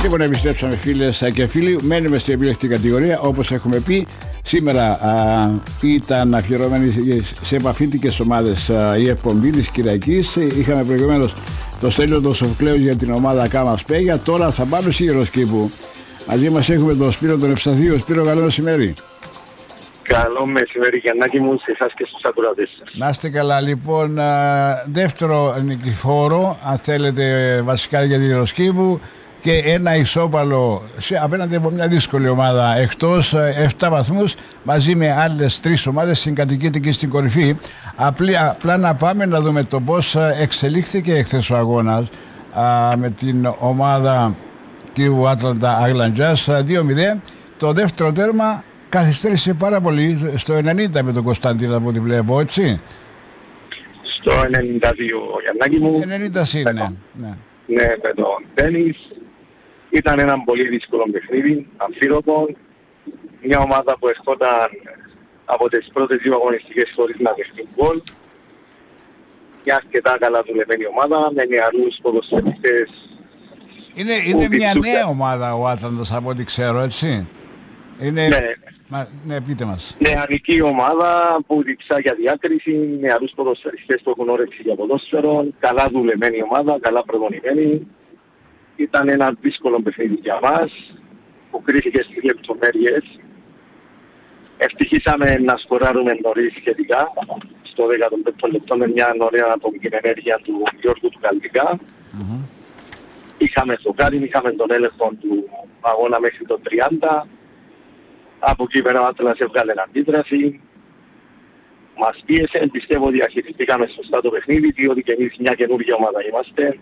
Λοιπόν, επιστρέψαμε φίλες και φίλοι. Μένουμε στην επιλεκτική κατηγορία. Όπως έχουμε πει, σήμερα ήταν αφιερωμένη σε επαφήτικες ομάδες η εκπομπή της Κυριακής. Είχαμε προηγουμένως το Στέλιο τον Σοφοκλέου για την ομάδα Κάμα Σπέγια. Τώρα θα πάμε στη Γεροσκήπου. Μαζί μας έχουμε τον Σπύρο τον Ευσταθίου. Σπύρο, καλό μεσημέρι. Καλό μεσημέρι, Γιαννάκη μου, σε εσάς και στους ακροατές σας. Να είστε καλά. Λοιπόν, δεύτερο νικηφόρο, αν θέλετε, βασικά για τη Γεροσκήπου. Και ένα ισόπαλο απέναντι από μια δύσκολη ομάδα εκτός, 7 βαθμούς μαζί με άλλες 3 ομάδες συγκατοικείται και στην κορυφή. Απλά να πάμε να δούμε το πώς εξελίχθηκε εχθές ο αγώνας με την ομάδα του Άτλαντα Αγλαντζάς 2-0. Το δεύτερο τέρμα καθυστέρησε πάρα πολύ στο 90 με τον Κωνσταντίνα, από ό,τι βλέπω, έτσι. Στο 92, Γιαννάκη μου. 90 είναι. Ναι, με τον Τένις. Ήταν ένα πολύ δύσκολο παιχνίδι, αμφίροπο. Μια ομάδα που ερχόταν από τις πρώτες 2 αγωνιστικές χωρίς να δεχτεί γκολ. Μια αρκετά καλά δουλεμένη ομάδα, με νεαρούς ποδοσφαιριστές. Είναι μια νέα ομάδα ο Άτλαντας, από ό,τι ξέρω, έτσι. Είναι... Ναι, πείτε μας. Νεανική ομάδα που διψά για διάκριση, νεαρούς ποδοσφαιριστές που έχουν όρεξη για ποδόσφαιρο, καλά δουλεμένη ομάδα, καλά προπονημένη. Ήταν ένα δύσκολο παιχνίδι για μας, που κρίθηκε στις λεπτομέρειες. Ευτυχήσαμε να σκοράρουμε νωρίς σχετικά, στο 15ο λεπτό με μια ωραία ατομική ενέργεια του Γιώργου του Καλτικά. Είχαμε το κάρι, είχαμε τον έλεγχο του αγώνα μέχρι το 30. Από εκεί πέρα ο Άτλαντας έβγαλε αντίδραση. Μας πίεσε, πιστεύω διαχειριστήκαμε σωστά το παιχνίδι, διότι και εμείς μια καινούργια ομάδα είμαστε.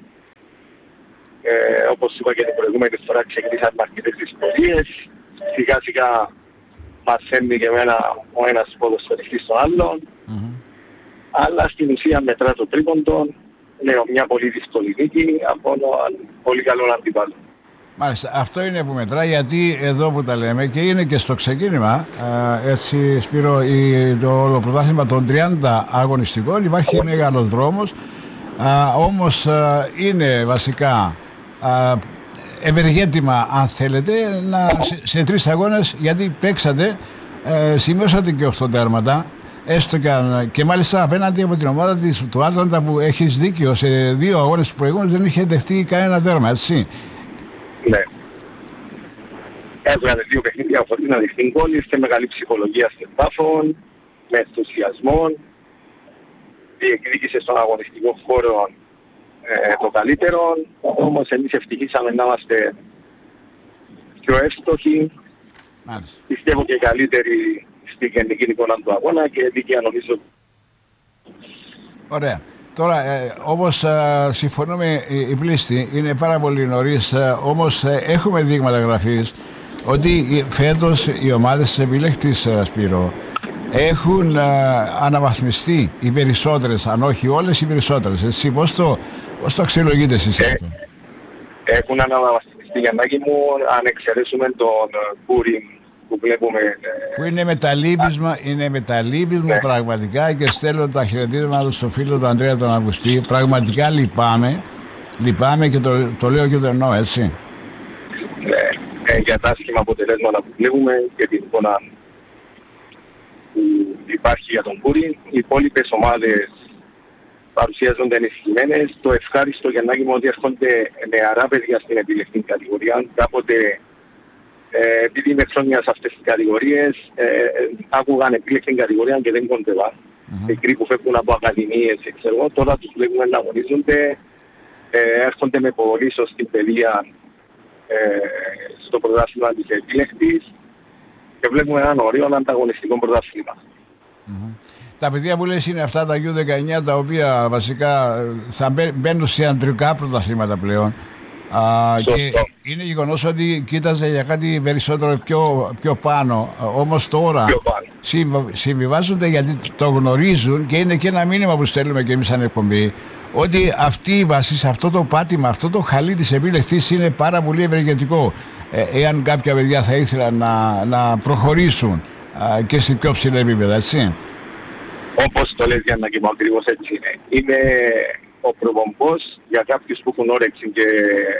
Όπως είπα και την προηγούμενη φορά, ξεκινήσαμε με αρκετές δυσκολίες. Σιγά σιγά μας έμεινε ο ένας ποδοσφαιριστής στον άλλον. Αλλά στην ουσία μετρά το τρίποντο, λέω μια πολύ δύσκολη νίκη από έναν πολύ καλό αντίπαλο. Μάλιστα, αυτό είναι που μετρά, γιατί εδώ που τα λέμε και είναι και στο ξεκίνημα, έτσι Σπύρο, το όλο πρωτάθλημα των 30 αγωνιστικών υπάρχει μεγάλος δρόμος, όμως είναι βασικά ευεργέτημα, αν θέλετε, σε 3 αγώνες, γιατί παίξατε, σημειώσατε και 8 τέρματα, έστω και μάλιστα απέναντι από την ομάδα του Άτλαντα, που έχεις δίκιο, σε 2 αγώνες προηγούμενους δεν είχε δεχτεί κανένα τέρμα, έτσι. Ναι. Έβγαλε 2 παιχνίδια χωρίς να δεχτεί γκολ, είστε μεγάλη ψυχολογία στην Πάφων, με ενθουσιασμό. Διεκδίκησε στον αγωνιστικό χώρο το καλύτερο, όμως εμείς ευτυχήσαμε να είμαστε πιο εύστοχοι. Πιστεύω και καλύτεροι στην γενική εικόνα του αγώνα και δίκαια νομίζω. Ωραία. Τώρα, όπως συμφωνούμε οι πλήστοι, είναι πάρα πολύ νωρίς, όμως έχουμε δείγματα γραφής ότι φέτος οι ομάδες της επιλέχτης, Σπύρο, έχουν αναβαθμιστεί οι περισσότερες, αν όχι όλες οι περισσότερες. Έτσι, πώς το αξιολογείτε εσείς αυτό? Έχουν αναβαθμιστεί, Γιαννάκη μου, αν εξαιρέσουμε τον Κούριν που βλέπουμε. Που είναι μεταλείπισμα, ναι. Πραγματικά, και στέλνω τα χαιρετίσματα στο φίλο του Ανδρέα τον Αυγουστή. Πραγματικά λυπάμαι και το λέω και το εννοώ, έτσι. Ναι, για τα άσχημα αποτελέσματα που βλέπουμε και την εικόνα που υπάρχει για τον Κούριν, οι υπόλοιπες ομάδες παρουσιάζονται ενισχυμένες. Το ευχάριστο, Γιαννάκη μου, ότι έρχονται νεαρά παιδιά στην επιλεκτική κατηγορία. Κάποτε, επειδή είμαι χρόνια σε αυτές τις κατηγορίες, άκουγαν επιλεκτική κατηγορία και δεν κοντεύαν. Μικροί που φεύγουν από ακαδημίες, ξέρω, τώρα τους βλέπουμε να αγωνίζονται, έρχονται με πολύ σωστή παιδεία στο πρωτάθλημα της επιλεκτής και βλέπουμε έναν ωραίο ανταγωνιστικό πρωτάθλημα. Τα παιδιά που λες είναι αυτά τα U19, τα οποία βασικά θα μπαίνουν σε αντρικά πρωταθλήματα πλέον. Και είναι γεγονός ότι κοίταζε για κάτι περισσότερο πιο πάνω. Όμως τώρα συμβιβάζονται, γιατί το γνωρίζουν, και είναι και ένα μήνυμα που στέλνουμε και εμείς σαν εκπομπή, ότι αυτή η βάση, σε αυτό το πάτημα, αυτό το χαλί της επιλεκτής είναι πάρα πολύ ευεργετικό. Εάν κάποια παιδιά θα ήθελαν να προχωρήσουν και σε πιο ψηλά επίπεδα, έτσι. Όπως το λες, Γιάννα, και ακριβώς έτσι είναι. Είναι ο προπομπός για κάποιους που έχουν όρεξη και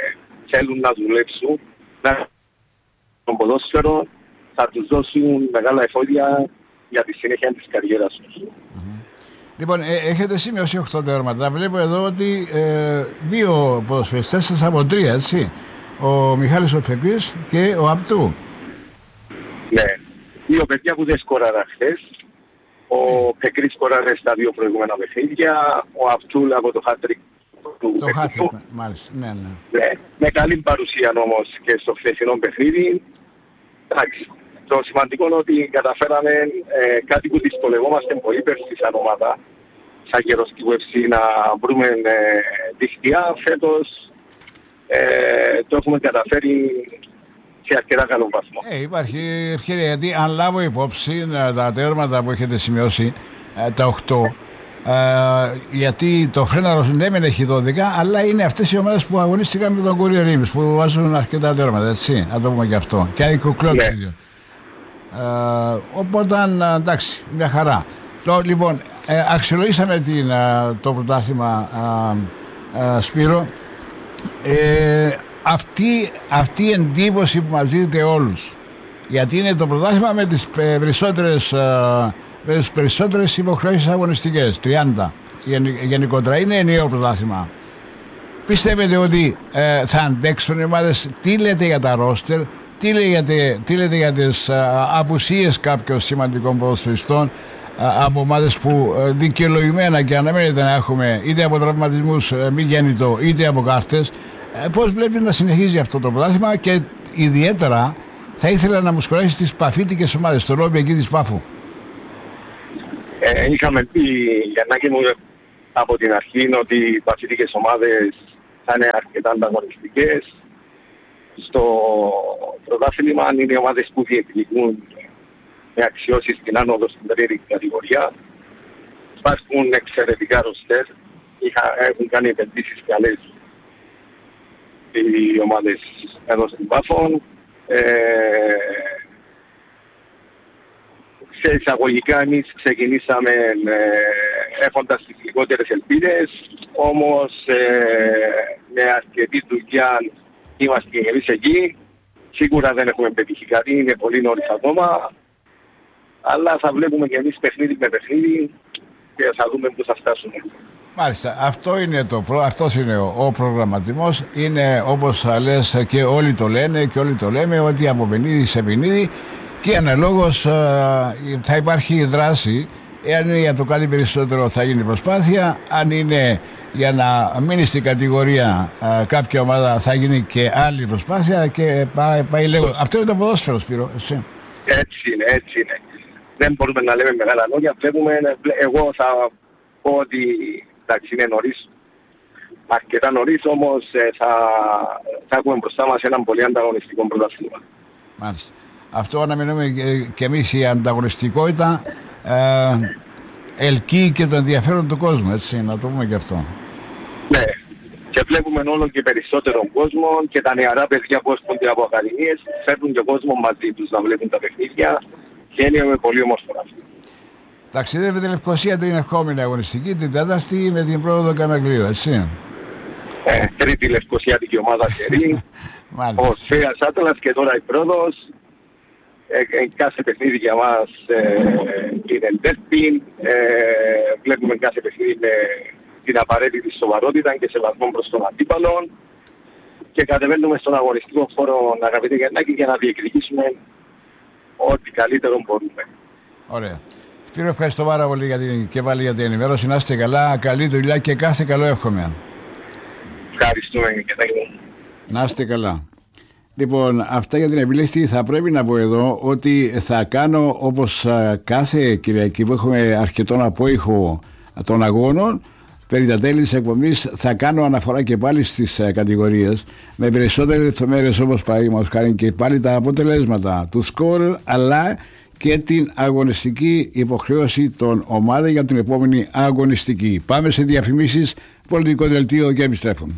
θέλουν να δουλέψουν, να τον ποδόσφαιρο, θα τους δώσουν μεγάλα εφόδια για τη συνέχεια της καριέρας τους. Λοιπόν, έχετε σημειώσει 8 τέρματα. Βλέπω εδώ ότι 2 ποδοσφαιριστές από 3, έτσι. Ο Μιχάλης ο Πεκρής και ο Απτού. Ναι, 2 παιδιά που δεν σκοράραν χθες. Ο Πεκρής σκοράρε στα 2 προηγούμενα παιχνίδια. Ο Απτούλ από το hat-trick του Το hat-trick, μάλιστα. Ναι. Με καλή παρουσία όμως και στο χθεσινό παιχνίδι. Εντάξει. Το σημαντικό είναι ότι καταφέραμε κάτι που δυσκολευόμαστε πολύ πέρσι σαν ομάδα, σαν Γεροσκή UFC, να βρούμε δικτυά. Φέτος το έχουμε καταφέρει σε αρκετά καλό βαθμό. Υπάρχει ευκαιρία, γιατί αν λάβω υπόψη τα τέρματα που έχετε σημειώσει, τα 8, γιατί το Φρέναρος ναι μεν έχει 12, αλλά είναι αυτές οι ομάδες που αγωνίστηκαν με τον Κούριο Ρήμης, που βάζουν αρκετά τέρματα, έτσι, να το πούμε και αυτό. Και η Κουκλόξ ίδιο. Οπότε εντάξει, μια χαρά. Λοιπόν, αξιολογήσαμε το πρωτάθλημα, Σπύρο. Αυτή η εντύπωση που μας δίνεται όλους, γιατί είναι το πρωτάθλημα με τις περισσότερες υποχρεώσεις αγωνιστικές, 30 γενικότερα, είναι ενιαίο πρωτάθλημα. Πιστεύετε ότι θα αντέξουν οι ομάδες? Τι λέτε για τα ρόστερ, τι λέτε για τις απουσίες κάποιων σημαντικών ποδοσφαιριστών από ομάδες που δικαιολογημένα και αναμένεται να έχουμε είτε από τραυματισμούς μη γέννητο είτε από κάρτες? Πώς βλέπετε να συνεχίζει αυτό το πρωτάθλημα? Και ιδιαίτερα θα ήθελα να μου σχολιάσεις τις παφίτικες ομάδες, το λόμπι εκεί της Πάφου. Είχαμε πει, Γιαννάκη μου, από την αρχή ότι οι παφίτικες ομάδες θα είναι αρκετά ανταγωνιστικές. Στο πρωτάθλημα είναι οι ομάδες που διεκδικούν με αξιώσεις στην άνοδο στην περίεργη κατηγορία. Υπάρχουν εξαιρετικά ροστερ, έχουν κάνει επενδύσεις καλές οι ομάδες εδώ στην Πάφων. Σε εισαγωγικά εμείς ξεκινήσαμε έχοντας τις λιγότερες ελπίδες, όμως με αρκετή δουλειά είμαστε και εμείς εκεί. Σίγουρα δεν έχουμε πετύχει κάτι, είναι πολύ νωρίς ακόμα, αλλά θα βλέπουμε και εμείς παιχνίδι με παιχνίδι και θα δούμε πού θα φτάσουμε. Μάλιστα, αυτός είναι ο προγραμματισμός. Είναι όπως λες και όλοι το λένε και όλοι το λέμε, ότι από παιχνίδι σε παιχνίδι και αναλόγως θα υπάρχει δράση. Εάν είναι για το κάτι περισσότερο θα γίνει προσπάθεια, αν είναι για να μείνει στην κατηγορία κάποια ομάδα θα γίνει και άλλη προσπάθεια και πάει λέγω. Αυτό είναι το ποδόσφαιρο, Σπύρο, εσύ. Έτσι είναι. Δεν μπορούμε να λέμε μεγάλα λόγια. Εγώ θα πω ότι εντάξει, είναι νωρίς, αρκετά νωρίς, όμως θα έχουμε μπροστά μας έναν πολύ ανταγωνιστικό πρωτάθλημα. Μάλιστα. Αυτό αναμενούμε και εμείς, η ανταγωνιστικότητα ελκύει και το ενδιαφέρον του κόσμου, έτσι, να το πούμε και αυτό. Ναι, και βλέπουμε όλο και περισσότερο κόσμο και τα νεαρά παιδιά που έρχονται από ακαδημίες φέρνουν και κόσμο μαζί τους να βλέπουν τα παιχνίδια και είναι πολύ όμορφο αυτό. Ταξιδεύετε Λευκοσία την ερχόμενη αγωνιστική, την τέταρτη με την πρόοδο Καναγλίου, έτσι. Τρίτη Λευκοσιάτικη ομάδα καιρή, ο Σέας Άτλας και τώρα η πρόοδος. Κάθε παιχνίδι για μας είναι ντέρπι. Βλέπουμε κάθε παιχνίδι με την απαραίτητη σοβαρότητα και σεβασμό προς τον αντίπαλο και κατεβαίνουμε στον αγωνιστικό χώρο, αγαπητέ Γιαννάκη, για να διεκδικήσουμε ό,τι καλύτερο μπορούμε. Ωραία. Σπύρο, ευχαριστώ πάρα πολύ για την ενημέρωση. Να είστε καλά, καλή δουλειά και κάθε καλό εύχομαι. Ευχαριστούμε και να είστε καλά. Λοιπόν, αυτά για την επιλέξη. Θα πρέπει να πω εδώ ότι θα κάνω όπως κάθε Κυριακή που έχουμε αρκετόν απόϊχο των αγώνων, περί τα τέλη της εκπομπής θα κάνω αναφορά και πάλι στις κατηγορίες με περισσότερες λεπτομέρειες, όπως παραδείγματος χάρη και πάλι τα αποτελέσματα του σκορ, αλλά και την αγωνιστική υποχρέωση των ομάδων για την επόμενη αγωνιστική. Πάμε σε διαφημίσεις, πολιτικό δελτίο και επιστρέφουμε.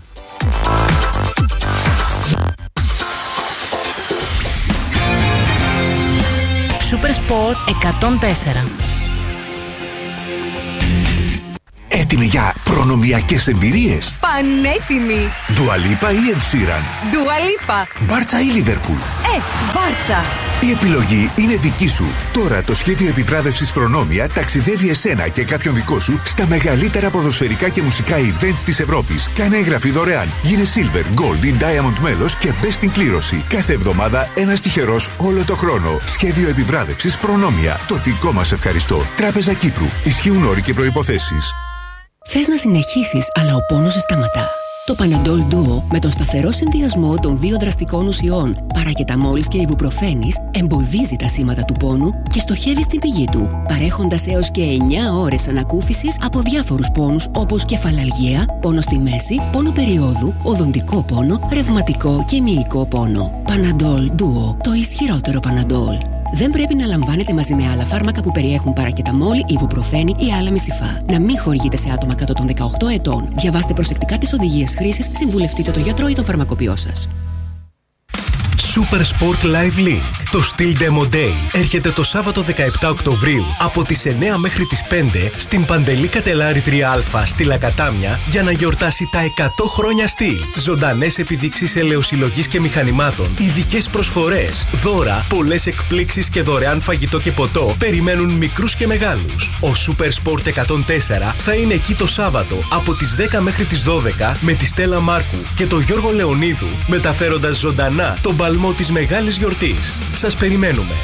Super Sport 104. Έτοιμοι για Προνομιακές εμπειρίες. Πανέτοιμη. Dua Lipa ή Ed Sheeran. Dua Lipa. Μπάρτσα ή Liverpool. Μπάρτσα. Η επιλογή είναι δική σου. Τώρα το σχέδιο επιβράβευσης Προνόμια ταξιδεύει εσένα και κάποιον δικό σου στα μεγαλύτερα ποδοσφαιρικά και μουσικά events της Ευρώπης. Κάνε εγγραφή δωρεάν. Γίνε Silver, Gold ή Diamond μέλος και μπες στην κλήρωση. Κάθε εβδομάδα ένας τυχερός όλο το χρόνο. Σχέδιο επιβράβευσης Προνόμια. Το δικό μας ευχαριστώ. Τράπεζα Κύπρου. Ισχύουν όροι και προϋποθέσεις. Θες να συνεχίσεις, αλλά ο πόνος σε σταματά. Το Panadol Duo με τον σταθερό συνδυασμό των δύο δραστικών ουσιών παρακεταμόλης και ιβουπροφένης εμποδίζει τα σήματα του πόνου και στοχεύει στην πηγή του, παρέχοντας έως και 9 ώρες ανακούφισης από διάφορους πόνους όπως κεφαλαλγία, πόνο στη μέση, πόνο περιόδου, οδοντικό πόνο, ρευματικό και μυϊκό πόνο. Panadol Duo, το ισχυρότερο Panadol. Δεν πρέπει να λαμβάνετε μαζί με άλλα φάρμακα που περιέχουν παρακεταμόλη, ιβουπροφένη ή άλλα μισιφά. Να μην χορηγείτε σε άτομα κάτω των 18 ετών. Διαβάστε προσεκτικά τις οδηγίες χρήσης, συμβουλευτείτε τον γιατρό ή τον φαρμακοποιό σας. Super Sport Live Link. Το Steel Demo Day έρχεται το Σάββατο 17 Οκτωβρίου από τις 9 μέχρι τις 5 στην Παντελή Κατελάρη 3Α στη Λακατάμια για να γιορτάσει τα 100 χρόνια Steel. Ζωντανές επιδείξεις ελαιοσυλλογής και μηχανημάτων, ειδικές προσφορές, δώρα, πολλές εκπλήξεις και δωρεάν φαγητό και ποτό περιμένουν μικρούς και μεγάλους. Ο Super Sport 104 θα είναι εκεί το Σάββατο από τις 10 μέχρι τις 12 με τη Στέλλα Μάρκου και τον Γιώργο Λεωνίδου μεταφέροντας ζωντανά τον παλμό της μεγάλης γιορτής. Σας περιμένουμε.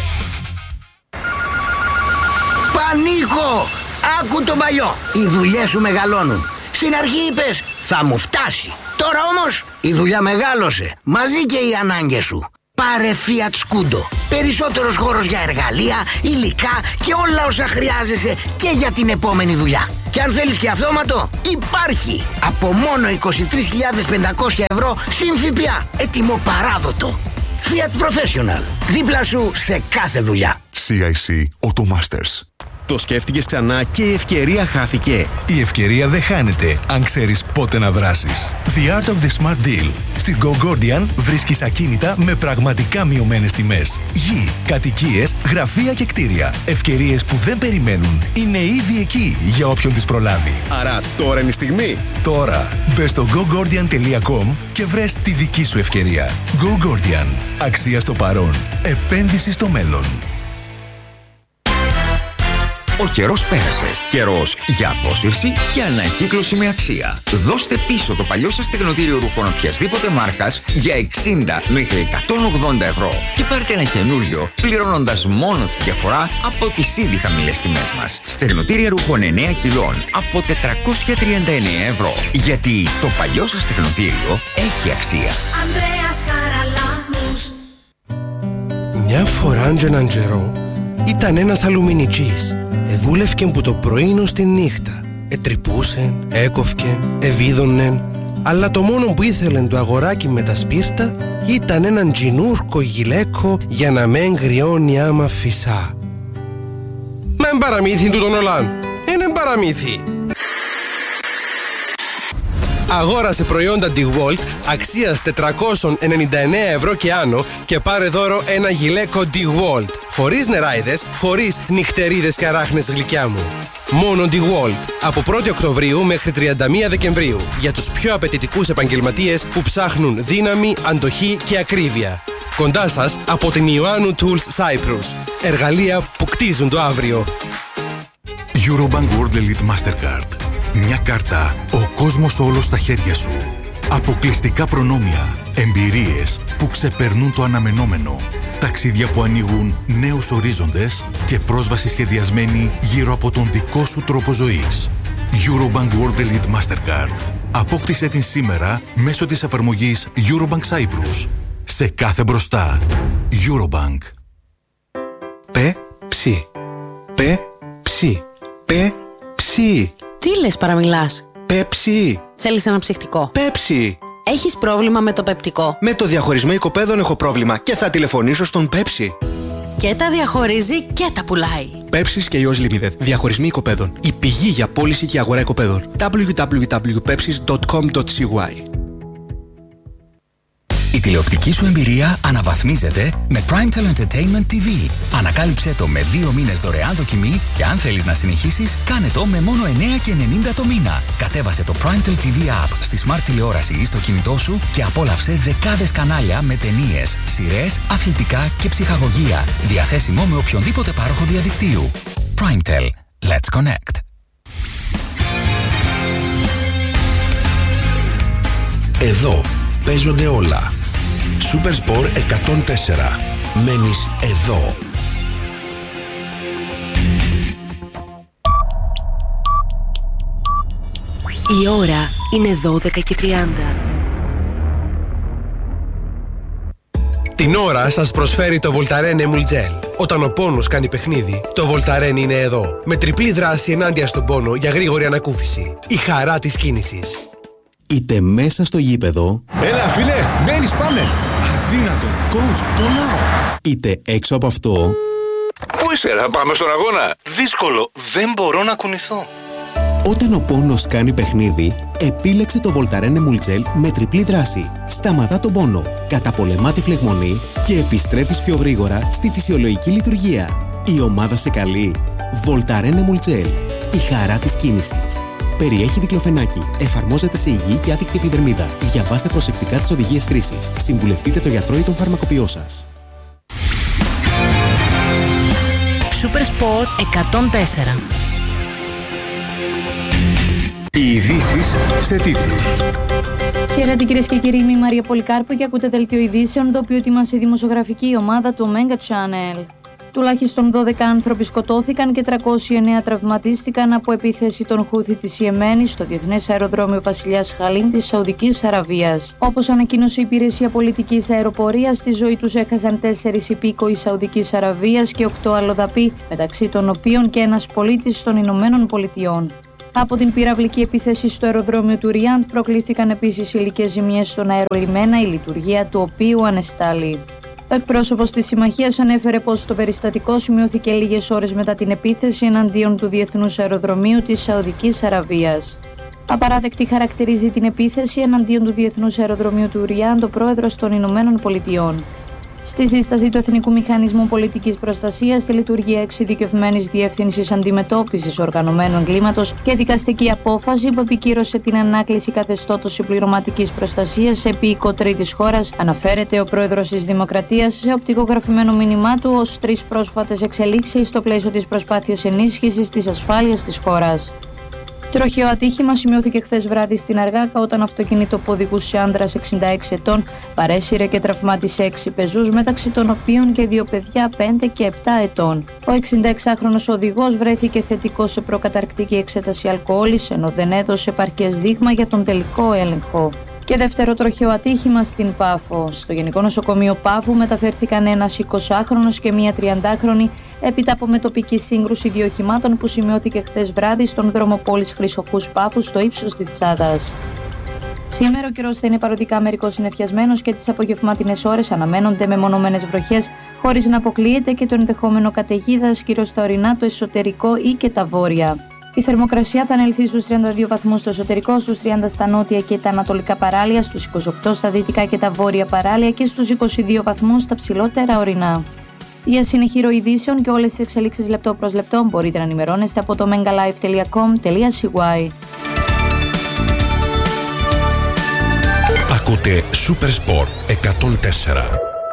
Πανίκο! Άκου τον παλιό. Οι δουλειές σου μεγαλώνουν. Στην αρχή είπες θα μου φτάσει. Τώρα όμως η δουλειά μεγάλωσε. Μαζί και οι ανάγκες σου. Πάρε Fiat Scudo. Περισσότερος χώρος για εργαλεία, υλικά και όλα όσα χρειάζεσαι και για την επόμενη δουλειά. Και αν θέλεις και αυτόματο, υπάρχει. Από μόνο 23.500 ευρώ συν ΦΠΑ. Έτοιμο παράδοτο. Fiat Professional. Δίπλα σου σε κάθε δουλειά. CIC Automasters. Το σκέφτηκες ξανά και η ευκαιρία χάθηκε. Η ευκαιρία δεν χάνεται αν ξέρεις πότε να δράσεις. The Art of the Smart Deal. Στην Go Gordian βρίσκεις ακίνητα με πραγματικά μειωμένες τιμές. Γη, κατοικίες, γραφεία και κτίρια. Ευκαιρίες που δεν περιμένουν. Είναι ήδη εκεί για όποιον τις προλάβει. Άρα τώρα είναι η στιγμή. Τώρα μπες στο gogordian.com και βρες τη δική σου ευκαιρία. Go Gordian. Αξία στο παρόν. Επένδυση στο μέλλον. Ο καιρός πέρασε. Καιρός για απόσυρση και ανακύκλωση με αξία. Δώστε πίσω το παλιό σας στεγνοτήριο ρούχων οποιασδήποτε μάρκας για 60 μέχρι 180 ευρώ και πάρτε ένα καινούριο πληρώνοντας μόνο τη διαφορά από τις ήδη χαμηλές τιμές μας. Στεγνοτήρια ρούχων 9 κιλών από 439 ευρώ. Γιατί το παλιό σας στεγνοτήριο έχει αξία. Ανδρέας Χαραλάμπους. Μια φορά και έναν καιρό ήταν ένας αλουμινιτζής. Εδούλευκεν που το πρωί ως τη νύχτα. Ετρυπούσεν, έκοφκεν, εβίδωνεν. Αλλά το μόνο που ήθελεν το αγοράκι με τα σπίρτα ήταν έναν τζινούρκο γυλαίκο για να μεν γριώνει άμα φυσά. Μεν παραμύθι του τον Ολάν. Είναι παραμύθι. Αγόρασε προϊόντα DeWalt αξίας 499 ευρώ και άνω και πάρε δώρο ένα γυλαίκο DeWalt. Χωρίς νεράιδες, χωρίς νυχτερίδες και αράχνες γλυκιά μου. Μόνο DeWalt. Από 1η Οκτωβρίου μέχρι 31 Δεκεμβρίου. Για τους πιο απαιτητικούς επαγγελματίες που ψάχνουν δύναμη, αντοχή και ακρίβεια. Κοντά σας από την Ιωάννου Tools Cyprus. Εργαλεία που κτίζουν το αύριο. Eurobank World Elite Mastercard. Μια κάρτα, ο κόσμος όλος στα χέρια σου. Αποκλειστικά προνόμια, εμπειρίες που ξεπερνούν το αναμενόμενο. Ταξίδια που ανοίγουν νέους ορίζοντες και πρόσβαση σχεδιασμένη γύρω από τον δικό σου τρόπο ζωής. Eurobank World Elite Mastercard. Απόκτησέ την σήμερα μέσω της εφαρμογής Eurobank Cyprus. Σε κάθε μπροστά. Eurobank. Π-ψι. Π-ψι. Π-ψι. Τι λες παραμιλάς? Πέψι. Θέλεις ένα ψυχτικό? Πέψι. Έχεις πρόβλημα με το πεπτικό? Με το διαχωρισμό οικοπαίδων έχω πρόβλημα και θα τηλεφωνήσω στον Πέψι. Και τα διαχωρίζει και τα πουλάει. Pepsis και Yours Limited. Διαχωρισμοί οικοπαίδων. Η πηγή για πώληση και αγορά οικοπαίδων. www.pepsis.com.cy. τηλεοπτική σου εμπειρία αναβαθμίζεται με Primetel Entertainment TV. Ανακάλυψέ το με 2 μήνες δωρεάν δοκιμή και αν θέλεις να συνεχίσεις, κάνε το με μόνο 9,90 το μήνα. Κατέβασε το Primetel TV App στη Smart τηλεόραση ή στο κινητό σου και απόλαυσε δεκάδες κανάλια με ταινίες, σειρές, αθλητικά και ψυχαγωγία. Διαθέσιμο με οποιονδήποτε πάροχο διαδικτύου. Primetel. Let's connect. Εδώ παίζονται όλα. Supersport 104. Μένεις εδώ. Η ώρα είναι 12:30. Την ώρα σας προσφέρει το Voltaren Emul Gel. Όταν ο πόνος κάνει παιχνίδι, το Voltaren είναι εδώ. Με τριπλή δράση ενάντια στον πόνο για γρήγορη ανακούφιση. Η χαρά της κίνησης. Είτε μέσα στο γήπεδο. Έλα φίλε, μπαίνεις, πάμε. Αδύνατο, coach, πονάω. Είτε έξω από αυτό. Πού είσαι ρε, πάμε στον αγώνα. Δύσκολο, δεν μπορώ να κουνηθώ. Όταν ο πόνος κάνει παιχνίδι, επίλεξε το Voltaren Emul Gel με τριπλή δράση. Σταματά τον πόνο, καταπολεμά τη φλεγμονή και επιστρέφεις πιο γρήγορα στη φυσιολογική λειτουργία. Η ομάδα σε καλεί. Voltaren Emul Gel. Η χαρά της κίνησης. Περιέχει δικλοφενάκι. Εφαρμόζεται σε υγιή και άδικτη επιδερμίδα. Διαβάστε προσεκτικά τις οδηγίες χρήσης. Συμβουλευτείτε το γιατρό ή τον φαρμακοποιό σας. Supersport 104. Οι ειδήσεις σε τίτλους. Χαίρετε κυρίες και κύριοι, είμαι η Μαρία Πολυκάρπου και ακούτε δελτίο ειδήσεων, το οποίο ετοιμάσει η δημοσιογραφική ομάδα του Omega Channel. Τουλάχιστον 12 άνθρωποι σκοτώθηκαν και 309 τραυματίστηκαν από επίθεση των Χούθι της Ιεμένης στο Διεθνές Αεροδρόμιο Βασιλιάς Χαλίν της Σαουδικής Αραβίας. Όπως ανακοίνωσε η Υπηρεσία Πολιτικής Αεροπορίας, τη ζωή τους έχασαν 4 υπήκοοι Σαουδικής Αραβίας και 8 αλλοδαποί, μεταξύ των οποίων και ένας πολίτης των Ηνωμένων Πολιτειών. Από την πυραυλική επίθεση στο αεροδρόμιο του Ριάντ προκλήθηκαν επίσης υλικές ζημιές στον αερολιμένα, η λειτουργία του οποίου ανεστάλλει. Ο εκπρόσωπος της Συμμαχίας ανέφερε πως το περιστατικό σημειώθηκε λίγες ώρες μετά την επίθεση εναντίον του Διεθνούς Αεροδρομίου της Σαουδικής Αραβίας. Απαράδεκτη χαρακτηρίζει την επίθεση εναντίον του Διεθνούς Αεροδρομίου του Ριάντ ο πρόεδρος των Ηνωμένων Πολιτειών. Στη σύσταση του Εθνικού Μηχανισμού Πολιτικής Προστασίας, τη λειτουργία εξειδικευμένης διεύθυνσης αντιμετώπισης οργανωμένου εγκλήματος και δικαστική απόφαση που επικύρωσε την ανάκληση καθεστώτος συμπληρωματικής προστασίας επί οίκο τρίτης χώρας, αναφέρεται ο πρόεδρος της Δημοκρατίας σε οπτικογραφημένο μήνυμά του ως 3 πρόσφατες εξελίξεις στο πλαίσιο της προσπάθειας ενίσχυσης της ασφάλειας της χώρας. Τροχαίο ατύχημα σημειώθηκε χθες βράδυ στην Αργάκα όταν αυτοκίνητο που οδηγούσε άνδρας 66 ετών παρέσυρε και τραυμάτισε 6 πεζούς, μεταξύ των οποίων και 2 παιδιά 5 και 7 ετών. Ο 66χρονος οδηγός βρέθηκε θετικός σε προκαταρκτική εξέταση αλκοόλης, ενώ δεν έδωσε επαρκές δείγμα για τον τελικό έλεγχο. Και δεύτερο τροχαίο ατύχημα στην Πάφο. Στο Γενικό Νοσοκομείο Πάφου μεταφέρθηκαν ένας 20χρονος και μία 30χρονη έπειτα από μετοπική σύγκρουση 2 οχημάτων που σημειώθηκε χθες βράδυ στον δρόμο πόλης Χρυσοχούς Πάφου στο ύψος της Τσάδας. Σήμερα ο καιρός θα είναι παροδικά μερικώς συννεφιασμένος και τις απογευματινές ώρες αναμένονται μεμονωμένες βροχές, χωρίς να αποκλείεται και το ενδεχόμενο καταιγίδας κυρίως στα ορεινά, το εσωτερικό ή και τα βόρεια. Η θερμοκρασία θα ανελθεί στους 32 βαθμούς στο εσωτερικό, στους 30 στα νότια και τα ανατολικά παράλια, στους 28 στα δυτικά και τα βόρεια παράλια και στους 22 βαθμούς στα ψηλότερα ορεινά. Για συνεχή ειδήσεων και όλες τις εξελίξεις λεπτό προς λεπτό μπορείτε να ενημερώνεστε από το megalive.com.cy. Ακούτε Supersport 104.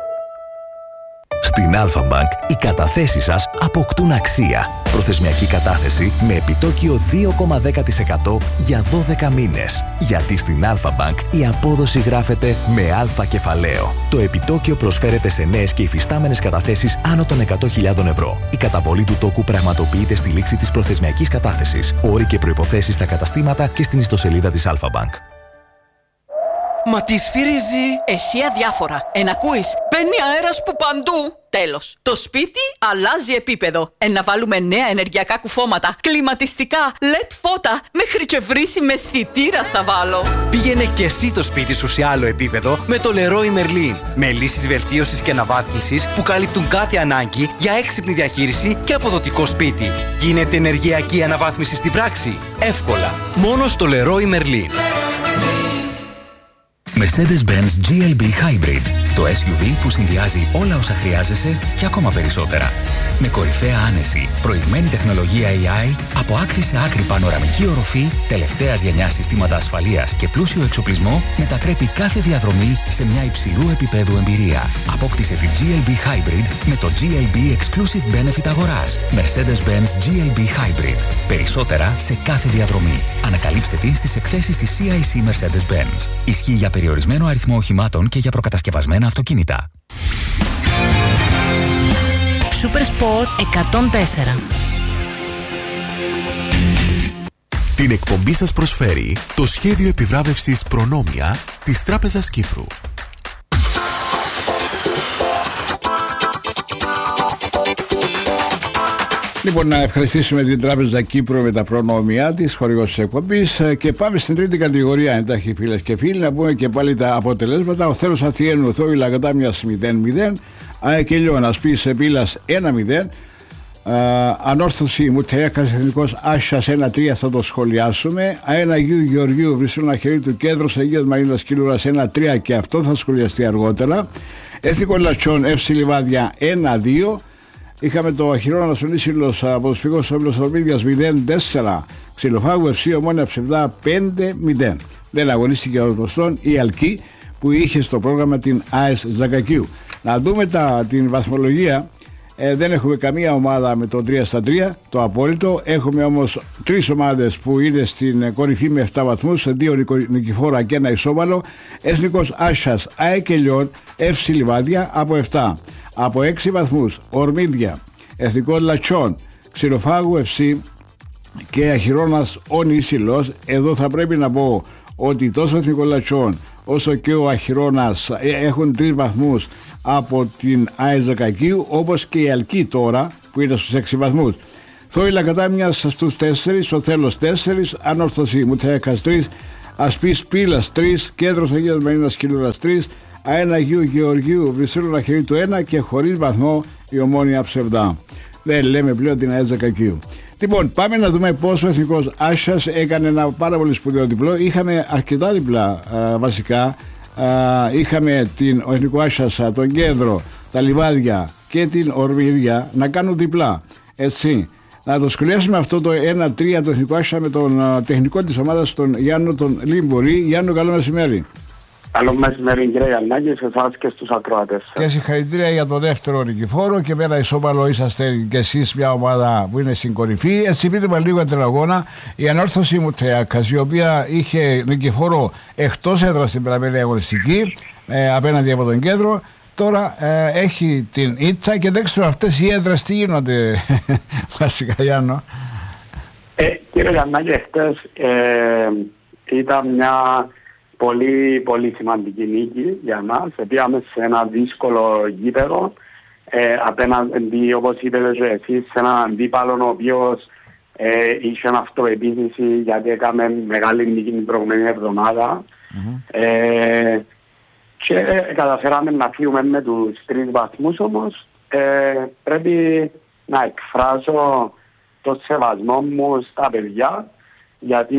Στην Alpha Bank οι καταθέσεις σας αποκτούν αξία. Προθεσμιακή κατάθεση με επιτόκιο 2,10% για 12 μήνες. Γιατί στην Alpha Bank η απόδοση γράφεται με αλφα κεφαλαίο. Το επιτόκιο προσφέρεται σε νέες και υφιστάμενες καταθέσεις άνω των 100.000 ευρώ. Η καταβολή του τόκου πραγματοποιείται στη λήξη της προθεσμιακής κατάθεσης. Όροι και προϋποθέσεις στα καταστήματα και στην ιστοσελίδα της Alpha Bank. Μα τι σφυρίζει! Εσύ αδιάφορα. Ακούεις, παίρνει αέρας που παντού. Τέλος. Το σπίτι αλλάζει επίπεδο. Να βάλουμε νέα ενεργειακά κουφώματα, κλιματιστικά, LED φώτα, μέχρι και βρύση με αισθητήρα θα βάλω. Πήγαινε και εσύ το σπίτι σου σε άλλο επίπεδο με το Leroy Merlin. Με λύσεις βελτίωσης και αναβάθμισης που καλύπτουν κάθε ανάγκη για έξυπνη διαχείριση και αποδοτικό σπίτι. Γίνεται ενεργειακή αναβάθμιση στην πράξη. Εύκολα. Μόνο στο Leroy Merlin. Mercedes-Benz GLB Hybrid. Το SUV που συνδυάζει όλα όσα χρειάζεσαι και ακόμα περισσότερα. Με κορυφαία άνεση, προηγμένη τεχνολογία AI, από άκρη σε άκρη πανοραμική οροφή, τελευταίας γενιάς συστήματα ασφαλείας και πλούσιο εξοπλισμό, μετατρέπει κάθε διαδρομή σε μια υψηλού επίπεδου εμπειρία. Απόκτησε τη GLB Hybrid με το GLB Exclusive Benefit αγοράς. Mercedes-Benz GLB Hybrid. Περισσότερα σε κάθε διαδρομή. Ανακαλύψτε την στις εκθέσεις της CIC Mercedes-Benz. Ισχύει για περιορισμένο αριθμό οχημάτων και για προκατασκευασμένα αυτοκίνητα. Super Sport 104. Την εκπομπή σας προσφέρει το σχέδιο επιβράβευσης Προνόμια της Τράπεζας Κύπρου. Λοιπόν, να ευχαριστήσουμε την Τράπεζα Κύπρου με τα προνόμια της, χορηγός της εκπομπής, και πάμε στην τρίτη κατηγορία. Εντάξει, φίλες και φίλοι, να πούμε και πάλι τα αποτελέσματα. Ο Θέλος Αθιένου, Θόηλα Κατάμιας 0-0, ΑΕΚ Ελιώνας Πίς Επίλας 1-0, Ανόρθωση Μουτέακας Εθνικός Άσιας 1-3, θα το σχολιάσουμε. ΑΕΝ Αγίου Γεωργίου Βρυσούλα Χερί του Κέντρος Αγίας Μαρίνας Κιλούρας 1-3, και αυτό θα σχολιαστεί αργότερα. Εθνικό Λατσιόν Εύση Λιβάδια 1-2. Είχαμε το Αχυρώνα Σολύσιλος Ποδοσφαιρικός Όμιλος Ορμήδιας 0-4. Ξυλοφάγου Ευσύ Ομόνια Ψευδά 5-0. Δεν αγωνίστηκε ο γνωστόν η Αλκή, που είχε στο πρόγραμμα την ΑΕΣ Ζακακίου. Να δούμε την βαθμολογία. Δεν έχουμε καμία ομάδα με το 3-3, το απόλυτο. Έχουμε όμως 3 ομάδες που είναι στην κορυφή με 7 βαθμούς, 2 νικηφόρα και 1 ισόβαλο. Εθνικός Άσιας ΑΕΚ Ελιών Εύση Λιβάδια από 7. Από 6 βαθμούς Ορμίδια, Εθνικό Λατσιόν, Ξηροφάγου Ευσύ και Αχυρώνας Ονίσιλος. Εδώ θα πρέπει να πω ότι τόσο Εθνικό Λατσιόν όσο και ο Αχυρώνας έχουν 3 βαθμούς από την ΑΕΣ Ζακακίου, όπως και η Αλκή τώρα που είναι στους 6 βαθμούς. Θόηλα Κατάμιας στους 4, ο Θέλος 4, Ανόρθωση Μουτέακας 3, Ασπής Πύλας 3, Κέντρος Αγίας Μαρίνας Κιλούρας 3, ΑΕΝ Αγίου Γεωργίου Βρυσούλα Χερί του 1 και χωρίς βαθμό η Ομόνια Ψευδά. Δεν λέμε πλέον την ΑΕΣ Ζακακίου. Λοιπόν, πάμε να δούμε πόσο ο Εθνικός Άσιας έκανε ένα πάρα πολύ σπουδαίο διπλό. Είχαμε αρκετά διπλά βασικά. Είχαμε ο Εθνικό Άσιας, τον Κέντρο, τα Λιβάδια και την Ορμίδια να κάνουν διπλά. Έτσι. Να το σχολιάσουμε αυτό το 1-3 το Εθνικό Άσια με τον τεχνικό της ομάδας, τον Γιάννο τον Λίμπορη. Γιάννο, καλό μεσημέρι. Καλό μεσημέρι κύριε Γιαννάκη, σε εσάς και στους ακροατές. Και συγχαρητήρια για το δεύτερο νικηφόρο, και με ένα ισόπαλο είσαστε και εσείς μια ομάδα που είναι στην κορυφή. Έτσι πείτε λίγο για την αγώνα. Η Ανόρθωση Μουτέακας, η οποία είχε νικηφόρο εκτός έδρας στην περαμένη αγωνιστική απέναντι από τον Κέντρο, τώρα έχει την ήττα, και δεν ξέρω αυτές οι έδρες τι γίνονται βασικά, Γιάννο. Κύριε Γιαννάκη, χτες ήταν μια πολύ πολύ σημαντική νίκη για μας. Πήγαμε σε ένα δύσκολο γήπεδο απέναντι, όπως είπατε και εσείς, σε έναν αντίπαλο ο οποίος είχε αυτοεπίθεση, γιατί έκαμε μεγάλη νίκη την προηγούμενη εβδομάδα. Και καταφέραμε να φύγουμε με τους 3 βαθμούς, όμως πρέπει να εκφράσω το σεβασμό μου στα παιδιά, γιατί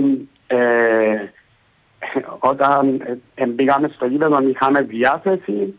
όταν μπήκαμε στο γήπεδο είχαμε διάθεση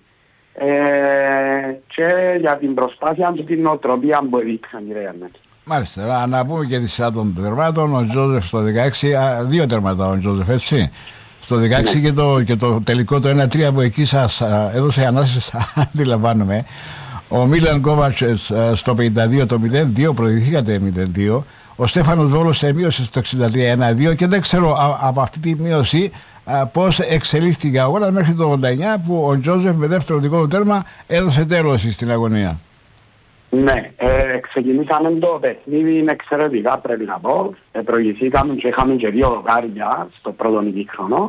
και για την προσπάθεια και την νοοτροπία που έδειξαν, κύριε Γιαννάκη. Μάλιστα, να πούμε και τη σειρά των τερμάτων. Ο Τζόζεφ στο 16, 2 τερμάτα ο Τζόζεφ, έτσι. Στο 16 και το τελικό το 1-3 που εκεί σας έδωσε ανάσες, αντιλαμβάνομαι. Ο Μίλαν Κόβατς στο 52 το 0-2, προηγηθήκατε 0-2. Ο Στέφανος Βόλος μείωσε στο 63 1-2, και δεν ξέρω από αυτή τη μείωση πώς εξελίχθηκε ο αγώνα μέχρι το 89, που ο Τζόζεφ με δεύτερο δικό του τέρμα έδωσε τέλος στην αγωνία. Ναι, ξεκινήσαμε το παιχνίδι εξαιρετικά, πρέπει να πω. Προηγηθήκαμε και είχαμε και 2 δοκάρια στο πρώτο ημίχρονο.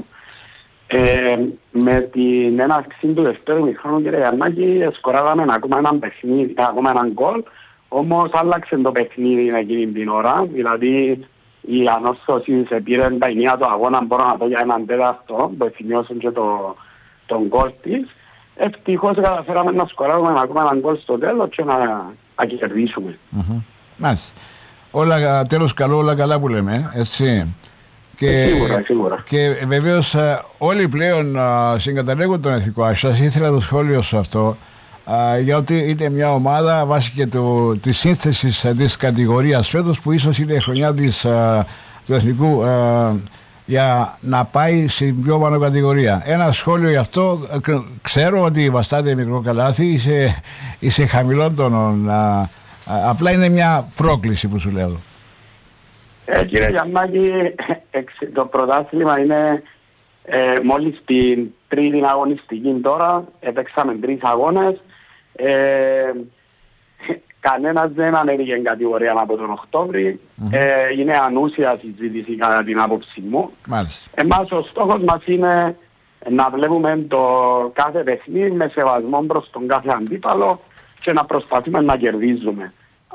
Με την έναρξη του δεύτερου ημίχρονου, κύριε Γιαννάκη, σκοράγαμε ακόμα έναν γκολ. Όμως άλλαξε το παιχνίδι εκείνη την ώρα, δηλαδή η Ανόρθωση σε πήρε τα ενία του αγώνα, μπορώ να πω, για έναν τέταρτο, που εφημιώσαν και τον γκολ της. Ευτυχώς καταφέραμε να σκοράρουμε ακόμα έναν γκολ στο τέλος και να κερδίσουμε. Μάλιστα. Όλα τέλος καλό, όλα καλά που λέμε, έτσι. Σίγουρα. Και βεβαίως όλοι πλέον συγκαταλέγουν τον Εθνικό Άσος. Ήθελα το σχόλιο σε αυτό, γιατί είναι μια ομάδα βάσει και της σύνθεσης της κατηγορίας φέτος, που ίσως είναι η χρονιά του Εθνικού για να πάει στην πιο πάνω κατηγορία. Ένα σχόλιο γι' αυτό. Ξέρω ότι βαστάτε μικρό καλάθι, είσαι χαμηλών τόνων. Απλά είναι μια πρόκληση που σου λέω. Κύριε Γιαννάκη, το πρωτάθλημα είναι μόλις την τρίτη αγωνιστική τώρα. Έπαιξαμε 3 αγώνες. Κανένας δεν ανέβηκε κατηγορία από τον Οκτώβρη. Είναι ανούσια συζήτηση κατά την άποψη μου. Εμάς ο στόχος μας είναι να βλέπουμε το κάθε παιχνίδι με σεβασμό προς τον κάθε αντίπαλο και να προσπαθούμε να κερδίζουμε.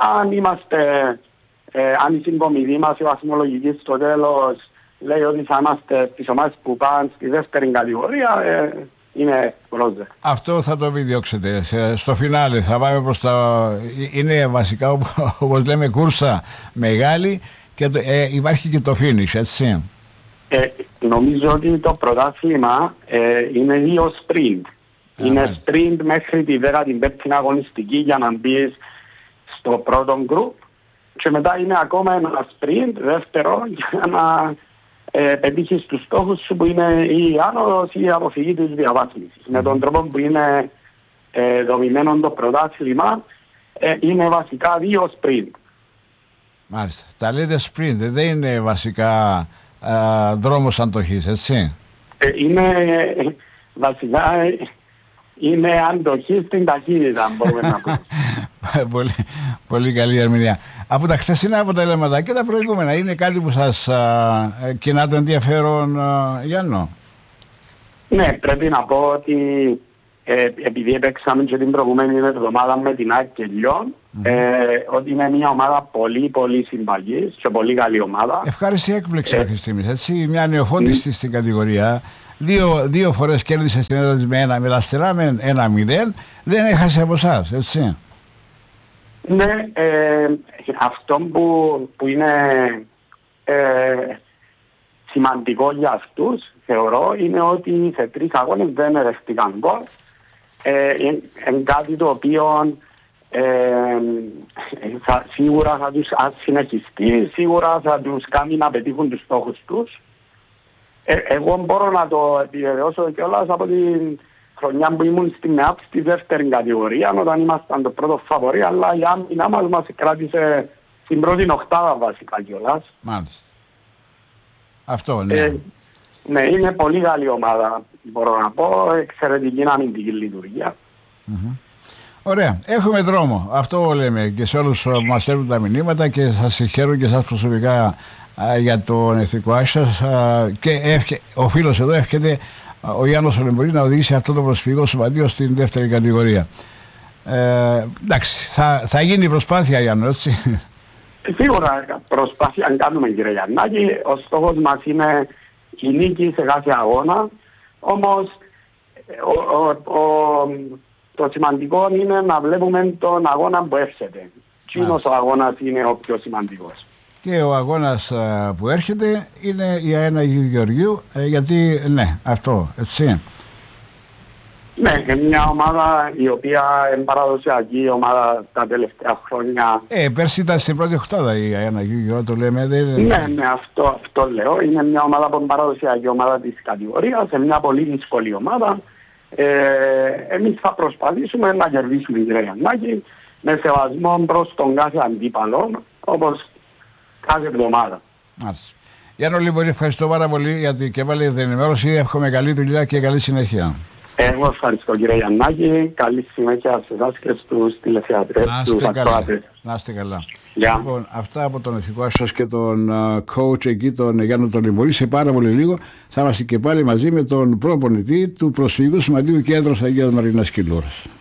Αν η συγκομιδή μας, η βαθμολογική στο τέλος λέει ότι θα είμαστε στις ομάδες που πάνε στη δεύτερη κατηγορία, είναι πρόσδεκτο. Αυτό θα το διώξετε στο φινάλε. Θα πάμε προς τα... Είναι βασικά, όπως λέμε, κούρσα μεγάλη και υπάρχει και το finish, έτσι. Νομίζω ότι το πρωτάθλημα είναι 2 sprint. Είναι sprint μέχρι τη 15η αγωνιστική για να μπεις στο πρώτο group. Και μετά είναι ακόμα ένα sprint δεύτερο για να πετύχεις τους στόχους σου, που είναι η άνοδος ή η αποφυγή της διαβάθμισης. Με τον τρόπο που είναι δομημένο το πρωτάθλημα, είναι βασικά 2 sprint. Μάλιστα. Τα λέτε sprint, δεν είναι βασικά δρόμος αντοχής, έτσι. Είναι βασικά... Είναι αντοχή στην ταχύτητα, μπορούμε να πούμε. Πολύ καλή ερμηνεία. Από τα χθεσινά αποτελέσματα και τα προηγούμενα, είναι κάτι που σας κοινά το ενδιαφέρον, Γιάννο? Ναι, πρέπει να πω ότι επειδή έπαιξαμε και την προηγούμενη εβδομάδα με την ΑΕΚ και Λιόν, ότι είναι μια ομάδα πολύ συμπαγής και πολύ καλή ομάδα. Ευχάριστη έκπληξη μέχρι στιγμής, έτσι, μια νεοφώτιστη στην κατηγορία. Δύο φορές κέρδισε στην έδρα της με τα Αστερά με 1-0. Δεν έχασε από εσάς, έτσι. Ναι, αυτό που είναι σημαντικό για αυτούς, θεωρώ, είναι ότι σε 3 αγώνες δεν ερευνητήκαν γκολ. Είναι κάτι το οποίο σίγουρα θα τους συνεχιστεί, σίγουρα θα τους κάνει να πετύχουν τους στόχους τους. Εγώ μπορώ να το επιβεβαιώσω κιόλας από την χρονιά που ήμουν στην ΕΑΠ στη δεύτερη κατηγορία, όταν ήμασταν το πρώτο φαβορί, αλλά η άμυνα μας κράτησε στην πρώτη οκτάδα βασικά κιόλας. Μάλιστα. Αυτό, ναι. Ναι, είναι πολύ καλή ομάδα, μπορώ να πω, εξαιρετική αμυντική λειτουργία. Ωραία, έχουμε δρόμο. Αυτό λέμε και σε όλους που μας στέλνουν τα μηνύματα, και σας συγχαίρω και εσάς προσωπικά για τον Εθνικό Άσος, και ο φίλος εδώ εύχεται ο Γιάννος Ολυμπορής να οδηγήσει αυτό το προσφυγικό σωματείο στην δεύτερη κατηγορία. Εντάξει, θα γίνει προσπάθεια, Γιάννο, έτσι. Σίγουρα προσπάθεια αν κάνουμε, κύριε Γιαννάκη. Ο στόχος μας είναι η νίκη σε κάθε αγώνα. Όμως το σημαντικό είναι να βλέπουμε τον αγώνα που έρχεται. Κοινός ο αγώνας είναι ο πιο σημαντικός. Και ο αγώνας που έρχεται είναι η ΑΕΝΑ Αγίου Γεωργίου, γιατί ναι, αυτό, έτσι. Ναι, μια ομάδα η οποία είναι παραδοσιακή ομάδα τα τελευταία χρόνια. Πέρσι ήταν στην πρώτη οκτάδα η ΑΕΝΑ Αγίου Γεωργίου, το λέμε. Ναι, αυτό λέω. Είναι μια ομάδα που είναι παραδοσιακή ομάδα της κατηγορίας, σε μια πολύ δύσκολη ομάδα. Εμείς θα προσπαθήσουμε να κερδίσουμε, κύριε Γιαννάκη, με σεβασμό προς τον κάθε αντίπαλο, όπως κάθε εβδομάδα. Γιάννο Λιμπορή, ευχαριστώ πάρα πολύ γιατί και πάλι την ενημέρωση. Εύχομαι καλή δουλειά και καλή συνέχεια. Εγώ ευχαριστώ, κύριε Γιαννάκη. Καλή συνέχεια σε εσάς και στους τηλεθεατές, στους ακροατές. Να είστε καλά. Λοιπόν, αυτά από τον Εθνικό Άσος και τον coach εκεί, τον Γιάννο τον Λιμπορή. Σε πάρα πολύ λίγο θα είμαστε και πάλι μαζί με τον προπονητή του Προσφυγικού Σωματείου Κέντρος Αγίας Μαρίνας Κιλούρας.